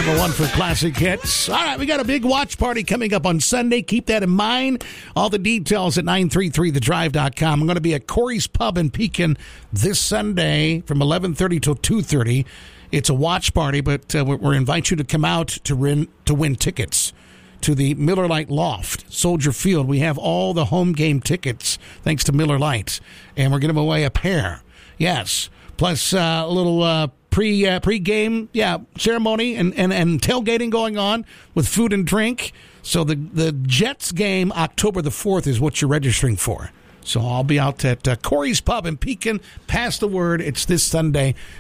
number one for classic hits. All right, we got a big watch party coming up on Sunday. Keep that in mind. All the details at 933thedrive.com. I'm going to be at Corey's Pub in Pekin this Sunday from 11:30 till 2:30. It's a watch party, but we invite you to come out to win tickets to the Miller Lite Loft, Soldier Field. We have all the home game tickets, thanks to Miller Lite, and we're giving away a pair. Yes, plus a little pre-game ceremony and tailgating going on with food and drink. So the Jets game October the 4th is what you're registering for. So I'll be out at Corey's Pub in Pekin. Pass the word. It's this Sunday.